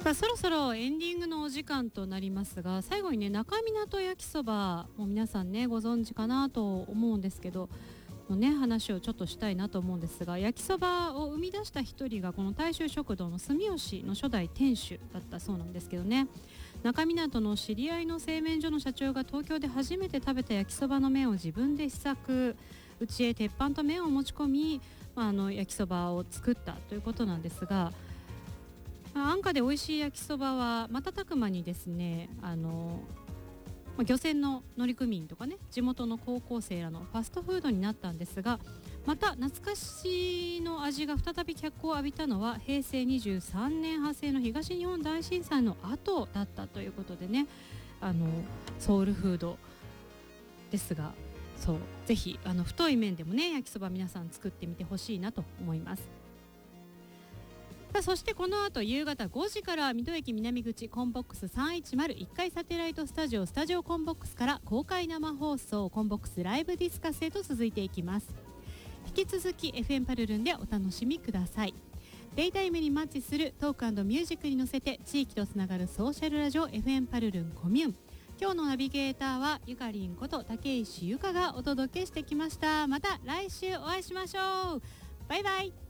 そろそろエンディングのお時間となりますが、最後にね、那珂湊焼きそばも皆さんねご存知かなと思うんですけどのね話をちょっとしたいなと思うんですが、焼きそばを生み出した一人がこの大衆食堂の住吉の初代店主だったそうなんですけどね、那珂湊の知り合いの製麺所の社長が東京で初めて食べた焼きそばの麺を自分で試作、うちへ鉄板と麺を持ち込み、焼きそばを作ったということなんですが、安価で美味しい焼きそばは瞬く間にですね、漁船の乗組員とかね、地元の高校生らのファストフードになったんですが、また懐かしの味が再び脚光を浴びたのは平成23年発生の東日本大震災の後だったということでね、ソウルフードですが、そうぜひ太い麺でもね焼きそば皆さん作ってみてほしいなと思います。そしてこの後夕方5時から水戸駅南口コンボックス3101階サテライトスタジオコンボックスから公開生放送コンボックスライブディスカスへと続いていきます。引き続き FM パルルンでお楽しみください。デイタイムにマッチするトーク&ミュージックに乗せて地域とつながるソーシャルラジオ FM パルルンコミューン。今日のナビゲーターはゆかりんこと竹石ゆかがお届けしてきました。また来週お会いしましょう。バイバイ。